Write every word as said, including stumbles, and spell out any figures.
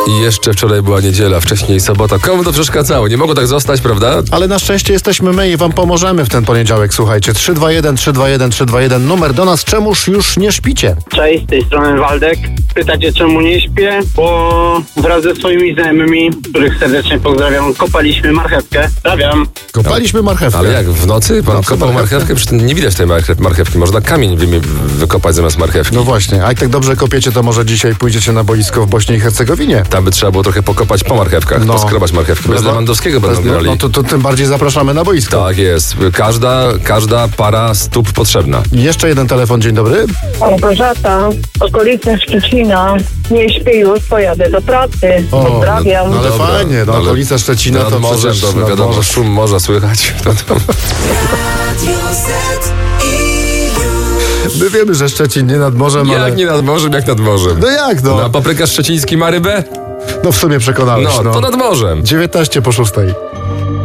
I jeszcze wczoraj była niedziela, wcześniej sobota. Komu to przeszkadzało? Nie mogło tak zostać, prawda? Ale na szczęście jesteśmy my i wam pomożemy w ten poniedziałek, słuchajcie. trzy dwa jeden, trzy dwa jeden, trzy dwa jeden, numer do nas. Czemuż już nie śpicie? Cześć, z tej strony Waldek. Pytacie, czemu nie śpię? Bo wraz ze swoimi znajomymi, których serdecznie pozdrawiam, kopaliśmy marchewkę. Pozdrawiam. Kopaliśmy marchewkę. Ale jak, w nocy pan W nocy kopał marchewkę? marchewkę? Przecież nie widać tej marchew- marchewki. Można kamień wy- wykopać zamiast marchewki. No właśnie, a jak tak dobrze kopiecie, to może dzisiaj pójdziecie na boisko w Bośni i Hercegowinie? Tam by trzeba było trochę pokopać po marchewkach, No. poskrobać marchewki. Bez No, Lewandowskiego bez- będą grali. No to, to tym bardziej zapraszamy na boisko. Tak jest. Każda, każda para stóp potrzebna. I jeszcze jeden telefon, dzień dobry. Małgorzata, okolice Szczecina. Nie śpię już, pojadę do pracy. O, Pozdrawiam. no ale Dobra, fajnie, no ale okolica Szczecina Nad to morzem, przecież... to nad wiadomo, morzem. szum morza słychać. My wiemy, że Szczecin nie nad morzem, ale... Jak nie nad morzem, jak nad morzem. No jak no? No, a paprykarz szczeciński ma rybę? No w sumie przekonałeś, No, no. to nad morzem. dziewiętnaście po szóstej.